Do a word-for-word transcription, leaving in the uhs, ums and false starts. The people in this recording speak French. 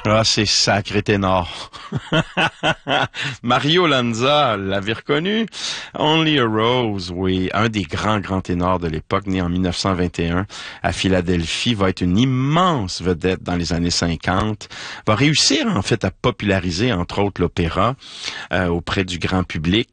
Ah, c'est sacré ténor. Mario Lanza, l'avez reconnu? Only a Rose, oui, un des grands, grands ténors de l'époque, né en mille neuf cent vingt et un à Philadelphie, va être une immense vedette dans les années cinquante, va réussir en fait à populariser entre autres l'opéra euh, auprès du grand public.